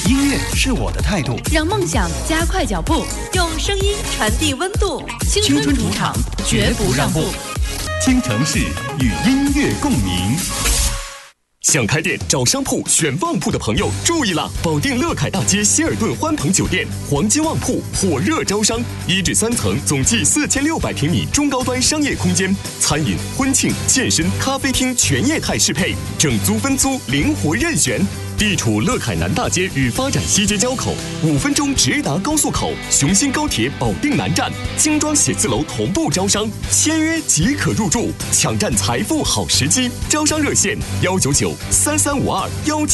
音乐是我的态度， 让梦想加快脚步，用声音传递温度。青春主场，绝不让步。 京城市与音乐共鸣。 想开店找商铺选旺铺的朋友注意了！保定乐凯大街希尔顿欢腾酒店黄金旺铺火热招商，1至3层，总计4600平米中高端商业空间，餐饮、婚庆、健身、咖啡厅全业态适配，整租分租灵活任选。地处乐凯南大街与发展西街交口，5分钟直达高速口，雄心高铁保定南站，精装写字楼同步招商，签约即可入住，抢占财富好时机。招商热线：199335217。